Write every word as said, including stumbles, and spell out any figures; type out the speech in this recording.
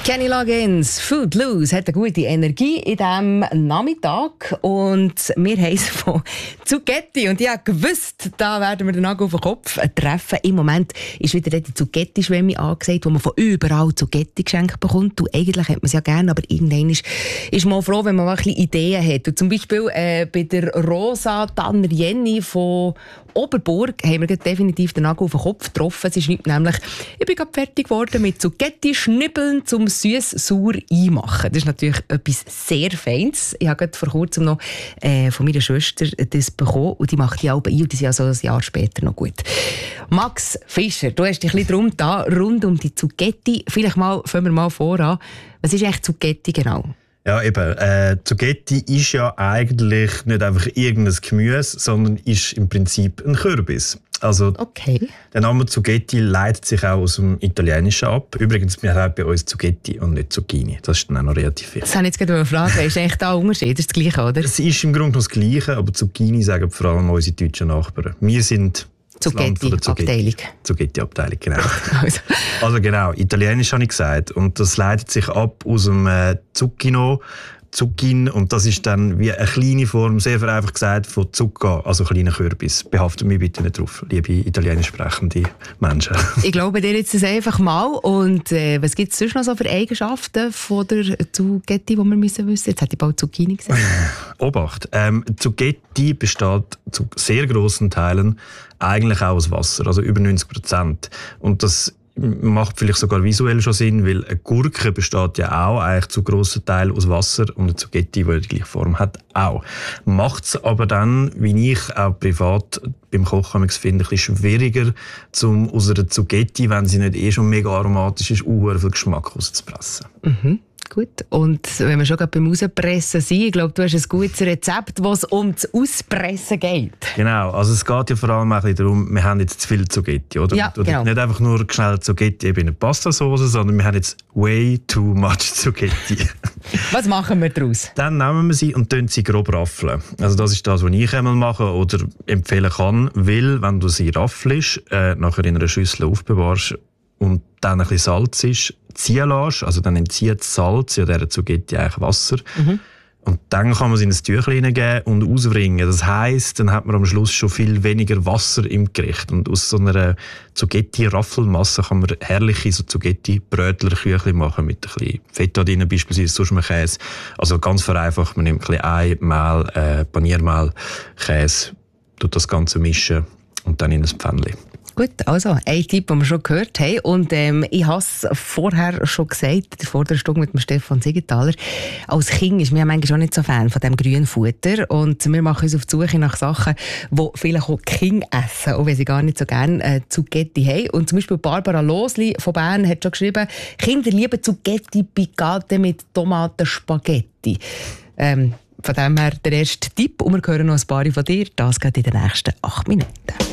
Kenny Loggins, Footloose, hat eine gute Energie in diesem Nachmittag und wir haben es von Zucchetti und ich habe gewusst, da werden wir den Nagel auf den Kopf treffen. Im Moment ist wieder die Zucchetti-Schwemme angesagt, wo man von überall Zucchetti geschenkt bekommt. Und eigentlich hat man es ja gerne, aber irgendwann ist, ist man froh, wenn man mal ein bisschen Ideen hat. Und zum Beispiel äh, bei der Rosa Tanner Jenny von Oberburg haben wir definitiv den Nagel auf den Kopf getroffen. Sie schreibt nämlich, ich bin gerade fertig geworden mit Zucchetti-Schnibbeln zum süß-sauer einmachen. Das ist natürlich etwas sehr Feines. Ich habe gerade vor kurzem noch äh, von meiner Schwester das bekommen und die macht die auch ein und die sind also ein Jahr später noch gut. Max Fischer, du hast dich ein bisschen drum da rund um die Zucchetti. Vielleicht mal, fangen wir mal voran. Was ist eigentlich Zucchetti genau? Ja, eben. Äh, Zucchetti ist ja eigentlich nicht einfach irgendein Gemüse, sondern ist im Prinzip ein Kürbis. Also, okay. Der Name Zucchetti leitet sich auch aus dem Italienischen ab. Übrigens, wir haben bei uns Zucchetti und nicht Zucchini. Das ist dann auch noch relativ viel. Das habe ich jetzt gerade fragen. Ist eigentlich da ein Unterschied? Das ist das Gleiche, oder? Es ist im Grunde das Gleiche, aber Zucchini sagen vor allem unsere deutschen Nachbarn. Wir sind Zucchetti-Abteilung. Zucchetti-Abteilung, genau. also. also genau, Italienisch habe ich gesagt. Und das leitet sich ab aus dem äh, Zucchino, Zucchine. Und das ist dann wie eine kleine Form, sehr vereinfacht gesagt, von Zucca, also kleiner Kürbis. Behaftet mich bitte nicht drauf, liebe italienisch sprechende Menschen. Ich glaube dir jetzt das einfach mal. Und äh, was gibt es sonst noch so für Eigenschaften von der Zucchetti, die wir müssen wissen? Jetzt hätte ich bald Zucchini gesagt. Obacht. Ähm, Zucchetti besteht zu sehr grossen Teilen eigentlich auch aus Wasser, also über neunzig Prozent. Und das macht vielleicht sogar visuell schon Sinn, weil eine Gurke besteht ja auch eigentlich zu grossen Teilen aus Wasser und eine Zucchetti, die die gleiche Form hat, auch. Macht es aber dann, wie ich auch privat beim Kochen finde, ein bisschen schwieriger, um aus einer Zucchetti, wenn sie nicht eh schon mega aromatisch ist, auch viel Geschmack rauszupressen. Mhm. Gut. Und wenn wir schon gerade beim Auspressen sind, ich glaube, du hast ein gutes Rezept, was um das Auspressen geht. Genau, also es geht ja vor allem ein bisschen darum, wir haben jetzt zu viel Zucchetti, oder? Ja, genau. Nicht einfach nur schnell Zucchetti in eine Pastasauce, sondern wir haben jetzt way too much Zucchetti. Was machen wir daraus? Dann nehmen wir sie und tun sie grob raffeln. Also das ist das, was ich einmal mache oder empfehlen kann, weil wenn du sie raffelst, äh, nachher in einer Schüssel aufbewahrst und dann ein bisschen Salz ist, ziehen lässt, also dann entzieht das Salz ja dieser Zucchetti eigentlich Wasser. Mhm. Und dann kann man sie in ein Tüchlein hineingeben und auswringen. Das heisst, dann hat man am Schluss schon viel weniger Wasser im Gericht. Und aus so einer Zucchetti-Raffelmasse kann man herrliche so Zucchetti-Brötler-Küchlein machen mit ein bisschen Feta drin, beispielsweise Suschmenkäse. Also ganz vereinfacht, man nimmt ein bisschen Ei, Mehl, äh, Paniermehl, Käse, tut das Ganze mischen und dann in ein Pfännchen. Gut, also ein Tipp, den wir schon gehört haben. Und ähm, ich habe es vorher schon gesagt, in der vorderen Stunde mit dem Stefan Siegenthaler. Als Kind ist mir manchmal auch nicht so Fan von diesem grünen Futter. Und wir machen uns auf die Suche nach Sachen, die vielleicht auch die Kinder essen, auch wenn sie gar nicht so gerne äh, Zucchetti haben. Und zum Beispiel Barbara Losli von Bern hat schon geschrieben, Kinder lieben Zucchetti Picate mit Tomatenspaghetti. Ähm, von dem her der erste Tipp. Und wir hören noch ein paar von dir. Das geht in den nächsten acht Minuten.